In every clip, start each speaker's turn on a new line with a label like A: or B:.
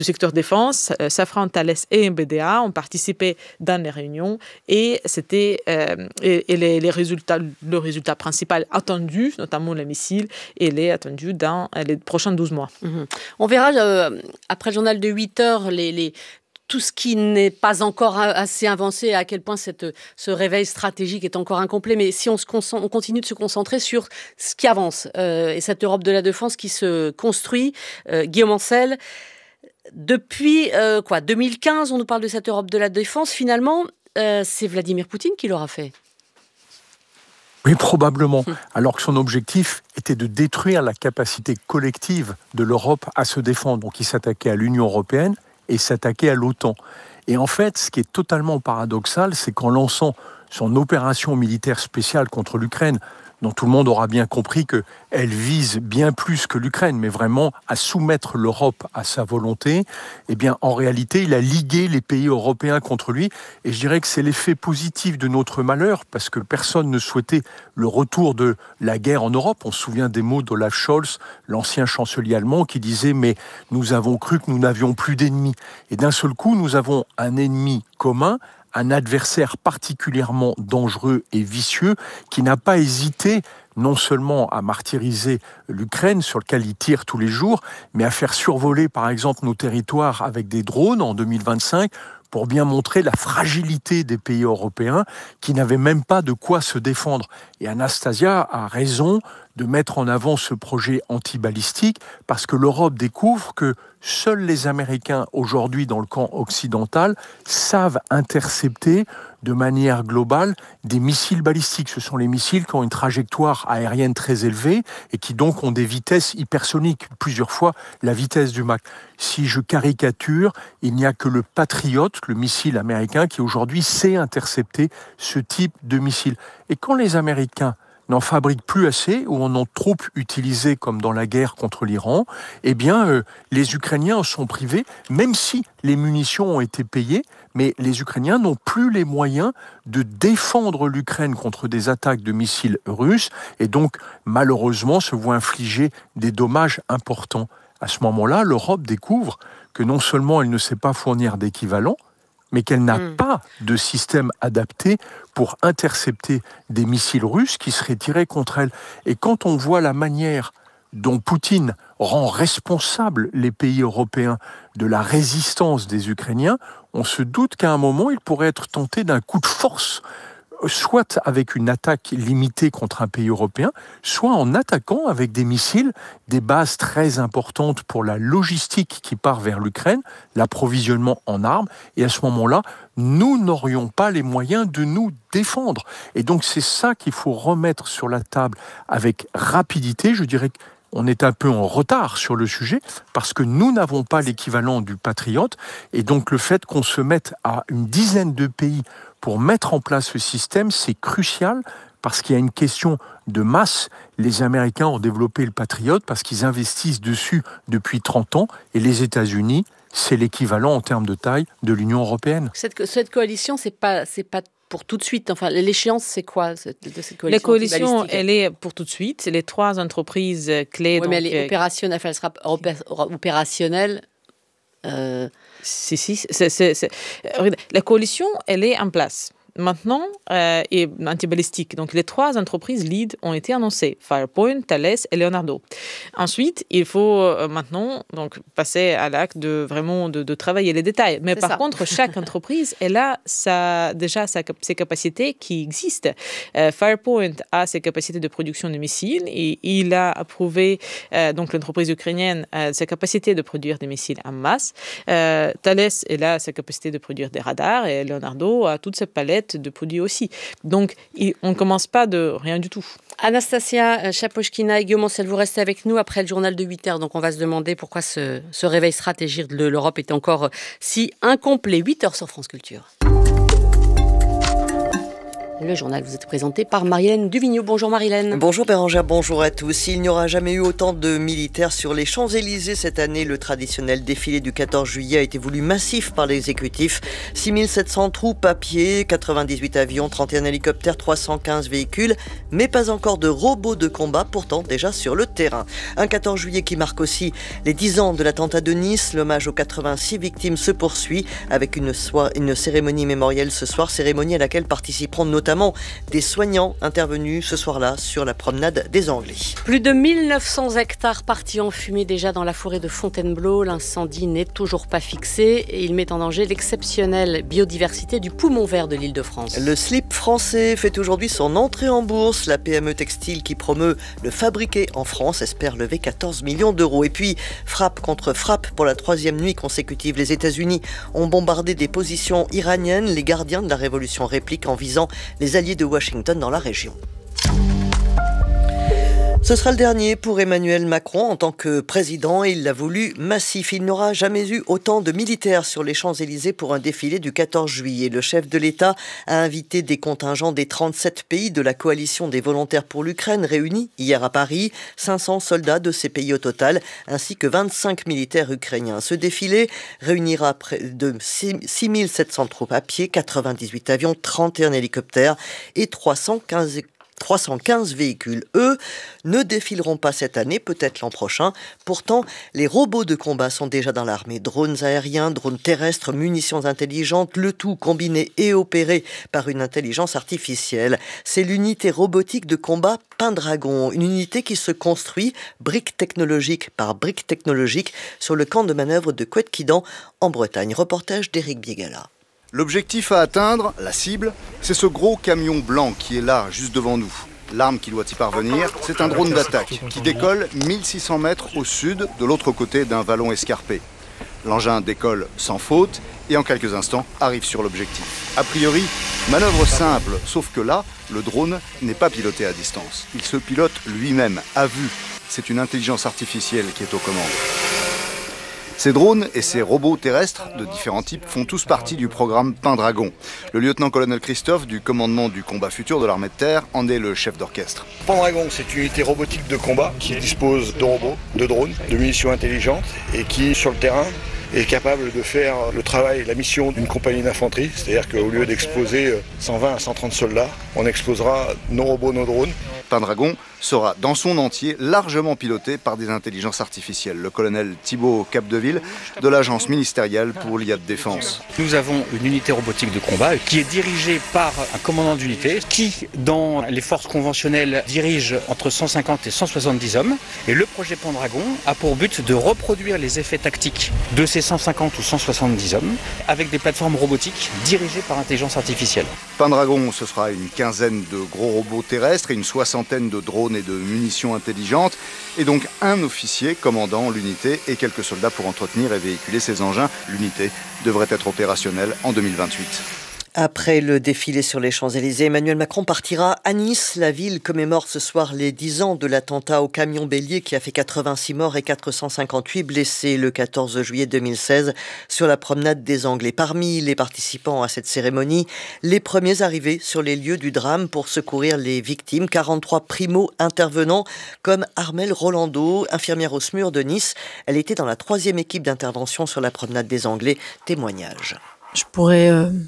A: du secteur défense, Safran, Thales et MBDA ont participé dans les réunions et c'était le résultat principal attendu, notamment les missiles, il est attendu dans les prochains 12 mois.
B: On verra après le journal de 8 heures tout ce qui n'est pas encore assez avancé, à quel point ce réveil stratégique est encore incomplet. Mais si on continue de se concentrer sur ce qui avance et cette Europe de la défense qui se construit, Guillaume Ancel, depuis 2015, on nous parle de cette Europe de la défense. Finalement, c'est Vladimir Poutine qui l'aura fait.
C: Oui, probablement. Alors que son objectif était de détruire la capacité collective de l'Europe à se défendre. Donc il s'attaquait à l'Union européenne et s'attaquer à l'OTAN. Et en fait, ce qui est totalement paradoxal, c'est qu'en lançant son opération militaire spéciale contre l'Ukraine, dont tout le monde aura bien compris qu'elle vise bien plus que l'Ukraine, mais vraiment à soumettre l'Europe à sa volonté, eh bien, en réalité, il a ligué les pays européens contre lui. Et je dirais que c'est l'effet positif de notre malheur, parce que personne ne souhaitait le retour de la guerre en Europe. On se souvient des mots d'Olaf Scholz, l'ancien chancelier allemand, qui disait « Mais nous avons cru que nous n'avions plus d'ennemis ». Et d'un seul coup, nous avons un ennemi commun, un adversaire particulièrement dangereux et vicieux qui n'a pas hésité non seulement à martyriser l'Ukraine, sur lequel il tire tous les jours, mais à faire survoler par exemple nos territoires avec des drones en 2025 pour bien montrer la fragilité des pays européens qui n'avaient même pas de quoi se défendre. Et Anastasia a raison de mettre en avant ce projet antibalistique parce que l'Europe découvre que seuls les Américains aujourd'hui dans le camp occidental savent intercepter de manière globale des missiles balistiques. Ce sont les missiles qui ont une trajectoire aérienne très élevée et qui donc ont des vitesses hypersoniques, plusieurs fois la vitesse du Mach. Si je caricature, il n'y a que le Patriot, le missile américain, qui aujourd'hui sait intercepter ce type de missile. Et quand les Américains n'en fabriquent plus assez ou en ont trop utilisé comme dans la guerre contre l'Iran, eh bien, les Ukrainiens en sont privés, même si les munitions ont été payées, mais les Ukrainiens n'ont plus les moyens de défendre l'Ukraine contre des attaques de missiles russes et donc, malheureusement, se voient infliger des dommages importants. À ce moment-là, l'Europe découvre que non seulement elle ne sait pas fournir d'équivalent, mais qu'elle n'a pas de système adapté pour intercepter des missiles russes qui seraient tirés contre elle. Et quand on voit la manière dont Poutine rend responsables les pays européens de la résistance des Ukrainiens, on se doute qu'à un moment, il pourrait être tenté d'un coup de force, soit avec une attaque limitée contre un pays européen, soit en attaquant avec des missiles des bases très importantes pour la logistique qui part vers l'Ukraine, l'approvisionnement en armes, et à ce moment-là, nous n'aurions pas les moyens de nous défendre. Et donc c'est ça qu'il faut remettre sur la table avec rapidité. Je dirais qu'on est un peu en retard sur le sujet parce que nous n'avons pas l'équivalent du Patriot, et donc le fait qu'on se mette à une dizaine de pays pour mettre en place ce système, c'est crucial parce qu'il y a une question de masse. Les Américains ont développé le Patriot parce qu'ils investissent dessus depuis 30 ans et les États-Unis, c'est l'équivalent en termes de taille de l'Union européenne.
B: Cette coalition, c'est pas pour tout de suite. Enfin, l'échéance, c'est quoi de cette coalition?
A: La coalition, elle est pour tout de suite. C'est les 3 entreprises clés.
B: Oui, mais elle est opérationnelle. Enfin, elle sera opérationnelle.
A: La coalition, elle est en place. Maintenant, et antibalistique. Donc, les 3 entreprises lead ont été annoncées. Firepoint, Thales et Leonardo. Ensuite, il faut maintenant donc, passer à l'acte de travailler les détails. Mais par contre, chaque entreprise, elle a ses capacités qui existent. Firepoint a ses capacités de production de missiles et il a approuvé, donc l'entreprise ukrainienne, sa capacité de produire des missiles en masse. Thales, elle a sa capacité de produire des radars et Leonardo a toute sa palette de produits aussi. Donc, on ne commence pas de rien du tout.
B: Anastasia Chapochkina et Guillaume Ancel, vous restez avec nous après le journal de 8 heures. Donc, on va se demander pourquoi ce réveil stratégique de l'Europe est encore si incomplet. 8 heures sur France Culture. Le journal vous est présenté par Marilène Duvigneau. Bonjour Marilène.
D: Bonjour Bérangère, bonjour à tous. Il n'y aura jamais eu autant de militaires sur les Champs-Élysées cette année. Le traditionnel défilé du 14 juillet a été voulu massif par l'exécutif. 6700 troupes à pied, 98 avions, 31 hélicoptères, 315 véhicules, mais pas encore de robots de combat, pourtant déjà sur le terrain. Un 14 juillet qui marque aussi les 10 ans de l'attentat de Nice. L'hommage aux 86 victimes se poursuit avec une cérémonie mémorielle ce soir, cérémonie à laquelle participeront notamment des soignants intervenus ce soir-là sur la promenade des Anglais.
B: Plus de 1900 hectares partis en fumée déjà dans la forêt de Fontainebleau. L'incendie n'est toujours pas fixé et il met en danger l'exceptionnelle biodiversité du poumon vert de l'Île-de-France.
D: Le slip français fait aujourd'hui son entrée en bourse. La PME textile qui promeut le fabriqué en France espère lever 14 millions d'euros. Et puis, frappe contre frappe pour la 3e nuit consécutive. Les États-Unis ont bombardé des positions iraniennes. Les gardiens de la révolution répliquent en visant les alliés de Washington dans la région. Ce sera le dernier pour Emmanuel Macron en tant que président et il l'a voulu massif. Il n'aura jamais eu autant de militaires sur les Champs-Élysées pour un défilé du 14 juillet. Le chef de l'État a invité des contingents des 37 pays de la coalition des volontaires pour l'Ukraine réunis hier à Paris. 500 soldats de ces pays au total ainsi que 25 militaires ukrainiens. Ce défilé réunira près de 6700 troupes à pied, 98 avions, 31 hélicoptères et 315 véhicules. Eux ne défileront pas cette année, peut-être l'an prochain. Pourtant, les robots de combat sont déjà dans l'armée. Drones aériens, drones terrestres, munitions intelligentes, le tout combiné et opéré par une intelligence artificielle. C'est l'unité robotique de combat Pendragon, une unité qui se construit brique technologique par brique technologique sur le camp de manœuvre de Couët-Quidan en Bretagne. Reportage d'Éric Biegala.
E: L'objectif à atteindre, la cible, c'est ce gros camion blanc qui est là, juste devant nous. L'arme qui doit y parvenir, c'est un drone d'attaque qui décolle 1600 mètres au sud, de l'autre côté d'un vallon escarpé. L'engin décolle sans faute et en quelques instants arrive sur l'objectif. A priori, manœuvre simple, sauf que là, le drone n'est pas piloté à distance. Il se pilote lui-même, à vue. C'est une intelligence artificielle qui est aux commandes. Ces drones et ces robots terrestres de différents types font tous partie du programme Pendragon. Le lieutenant-colonel Christophe du commandement du combat futur de l'armée de terre en est le chef d'orchestre.
F: Pendragon, c'est une unité robotique de combat qui dispose de robots, de drones, de munitions intelligentes et qui, sur le terrain, est capable de faire le travail, la mission d'une compagnie d'infanterie. C'est-à-dire qu'au lieu d'exposer 120 à 130 soldats, on exposera nos robots, nos drones.
E: Pendragon sera dans son entier largement piloté par des intelligences artificielles. Le colonel Thibaut Capdeville de l'agence ministérielle pour l'IA de défense.
G: Nous avons une unité robotique de combat qui est dirigée par un commandant d'unité qui, dans les forces conventionnelles, dirige entre 150 et 170 hommes. Et le projet Pendragon a pour but de reproduire les effets tactiques de ces 150 ou 170 hommes avec des plateformes robotiques dirigées par intelligence artificielle.
E: Pendragon, ce sera une quinzaine de gros robots terrestres et une soixantaine de drones et de munitions intelligentes, et donc un officier commandant l'unité et quelques soldats pour entretenir et véhiculer ces engins. L'unité devrait être opérationnelle en 2028.
D: Après le défilé sur les Champs-Élysées, Emmanuel Macron partira à Nice. La ville commémore ce soir les 10 ans de l'attentat au camion bélier qui a fait 86 morts et 458 blessés le 14 juillet 2016 sur la promenade des Anglais. Parmi les participants à cette cérémonie, les premiers arrivés sur les lieux du drame pour secourir les victimes. 43 primo-intervenants comme Armelle Rolando, infirmière au SMUR de Nice. Elle était dans la 3e équipe d'intervention sur la promenade des Anglais. Témoignage.
H: Je pourrais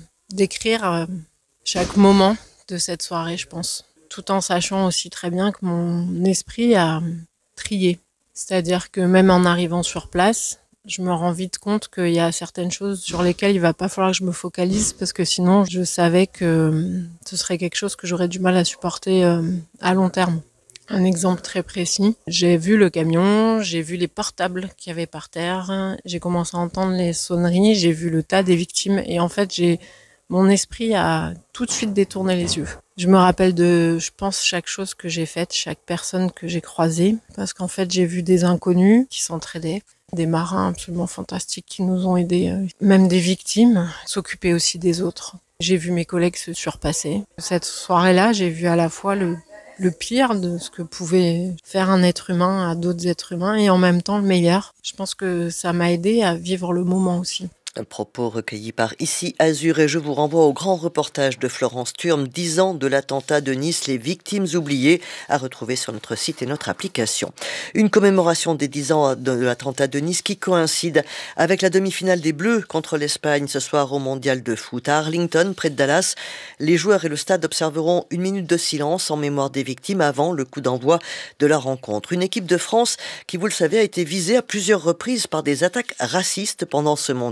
H: décrire chaque moment de cette soirée, je pense, tout en sachant aussi très bien que mon esprit a trié. C'est-à-dire que même en arrivant sur place, je me rends vite compte qu'il y a certaines choses sur lesquelles il va pas falloir que je me focalise parce que sinon je savais que ce serait quelque chose que j'aurais du mal à supporter à long terme. Un exemple très précis, j'ai vu le camion, j'ai vu les portables qu'il y avait par terre, j'ai commencé à entendre les sonneries, j'ai vu le tas des victimes et en fait mon esprit a tout de suite détourné les yeux. Je me rappelle je pense, chaque chose que j'ai faite, chaque personne que j'ai croisée, parce qu'en fait j'ai vu des inconnus qui s'entraidaient, des marins absolument fantastiques qui nous ont aidés, même des victimes, s'occuper aussi des autres. J'ai vu mes collègues se surpasser. Cette soirée-là, j'ai vu à la fois le pire de ce que pouvait faire un être humain à d'autres êtres humains et en même temps le meilleur. Je pense que ça m'a aidé à vivre le moment aussi.
D: Un propos recueilli par Ici Azur et je vous renvoie au grand reportage de Florence Thurm, 10 ans de l'attentat de Nice, les victimes oubliées, à retrouver sur notre site et notre application. Une commémoration des 10 ans de l'attentat de Nice qui coïncide avec la demi-finale des Bleus contre l'Espagne ce soir au Mondial de foot. À Arlington, près de Dallas, les joueurs et le stade observeront une minute de silence en mémoire des victimes avant le coup d'envoi de la rencontre. Une équipe de France qui, vous le savez, a été visée à plusieurs reprises par des attaques racistes pendant ce mondial.